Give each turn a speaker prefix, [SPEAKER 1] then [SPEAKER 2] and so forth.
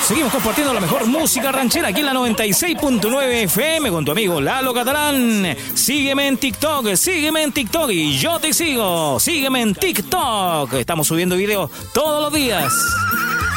[SPEAKER 1] Seguimos compartiendo la mejor música ranchera aquí en la 96.9 FM con tu amigo Lalo Catalán. Sígueme en TikTok y yo te sigo. Sígueme en TikTok. Estamos subiendo videos todos los días.